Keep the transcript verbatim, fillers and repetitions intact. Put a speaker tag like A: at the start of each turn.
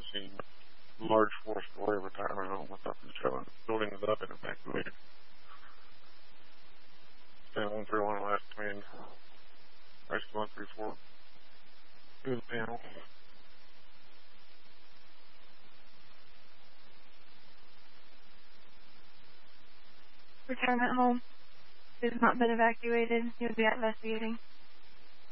A: seen large four-story retirement home with up in Charlotte. Building is up and evacuated. Stand one three one last command. Ice one three four. Through the panel.
B: Retirement home has not been evacuated. He would be investigating.